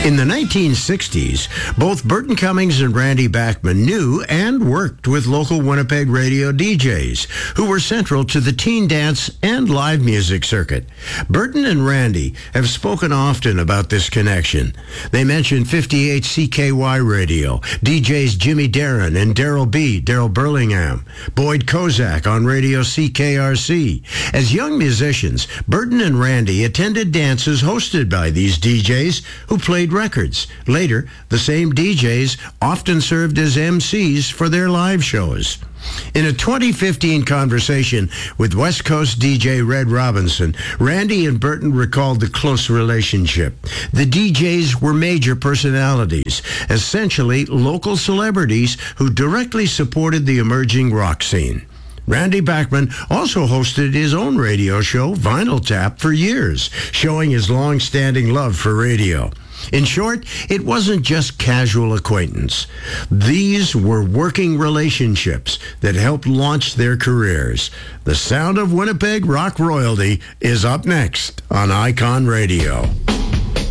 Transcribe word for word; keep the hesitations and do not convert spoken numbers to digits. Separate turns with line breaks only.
In the nineteen sixties, both Burton Cummings and Randy Bachman knew and worked with local Winnipeg radio D Js who were central to the teen dance and live music circuit. Burton and Randy have spoken often about this connection. They mentioned fifty-eight C K Y radio, D Js Jimmy Darren and Daryl B., Daryl Burlingham, Boyd Kozak on radio C K R C. As young musicians, Burton and Randy attended dances hosted by these D Js who played records. Later, the same D Js often served as M Cs for their live shows. In a twenty fifteen conversation with West Coast D J Red Robinson, Randy and Burton recalled the close relationship. The D Js were major personalities, essentially local celebrities who directly supported the emerging rock scene. Randy Bachman also hosted his own radio show, Vinyl Tap, for years, showing his long-standing love for radio. In short, it wasn't just casual acquaintance. These were working relationships that helped launch their careers. The sound of Winnipeg rock royalty is up next on Icon Radio.